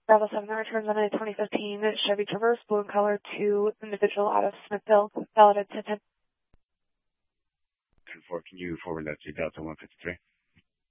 Bravo 7, that returns on a 2015 Chevy Traverse, blue in color, to individual out of Smithville, valid at 1010. 10-4, can you forward that to Delta 153?